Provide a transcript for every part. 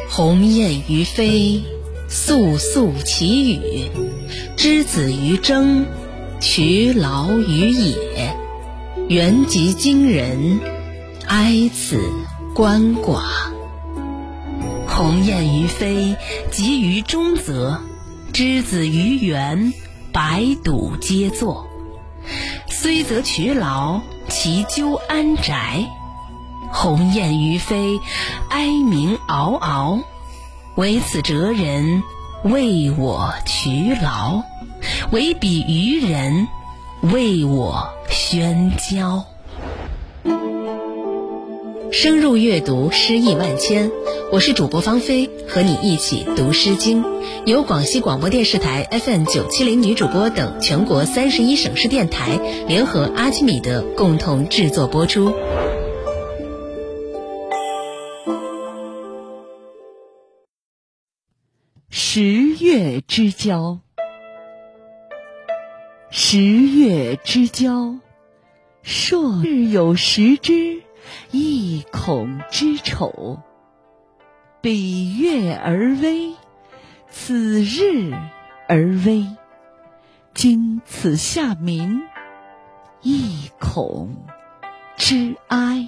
鸿雁于飞，肃肃其语。之子于征，劬劳于野。原及今人，哀此鳏寡。鸿雁于飞，集于中则。之子于园，百睹皆作。虽则劬劳，其究安宅？鸿雁于飞，哀鸣嗷嗷。唯此哲人，为我劬劳；唯彼愚人，为我喧骄。深入阅读，诗意万千。我是主播芳菲，和你一起读诗经，由广西广播电视台 FM970女主播等全国31省市电台联合阿基米德共同制作播出。 十月之交，十月之交，朔日有食之，亦恐之丑。比月而微，此日而微。今此下民，亦恐之哀。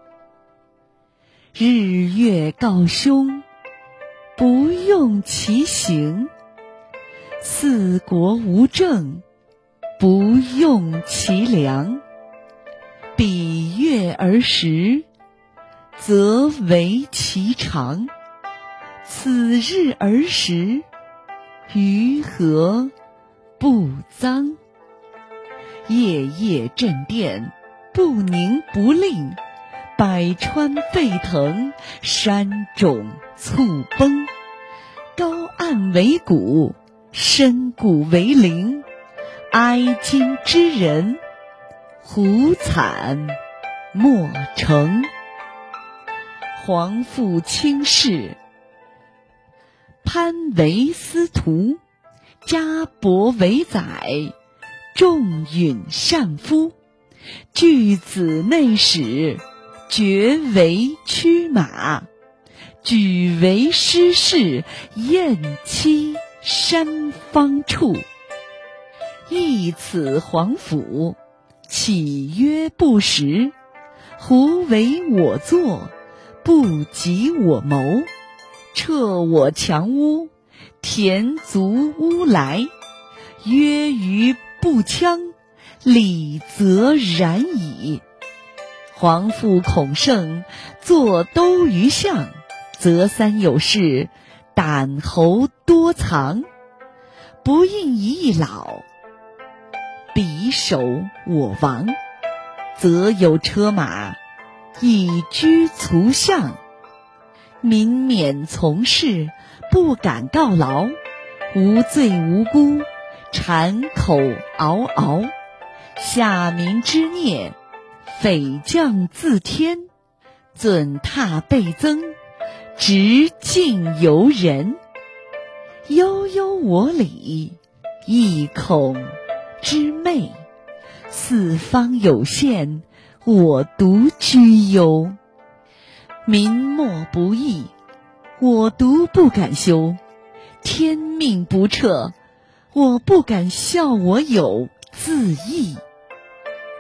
日月告凶，不用其行；四国无政，不用其良。比月而食，则为其常；此日而食，于何不臧？夜夜震电，不宁不令，百川沸腾，山冢猝崩。高岸为谷，深谷为陵。哀今之人，胡惨莫成。皇父卿士，潘为司徒；家伯为宰，仲允善夫。巨子内史，爵为驱马。举为师事，燕栖山方处。异此皇甫，岂曰不实？胡为我作，不及我谋。彻我墙屋，填足屋来。曰于不羌，礼则然矣。皇父孔圣，坐兜于项，则三有事，胆侯多藏。不应一老，匕首我亡。则有车马，以居卒相。民免从事，不敢告劳。无罪无辜，谗口嗷嗷。下民之孽，匪将自天。尊榻倍增，直尽由人。悠悠我礼，亦恐之昧。四方有限，我独居忧。民莫不义，我独不敢修。天命不测，我不敢笑我有自缢。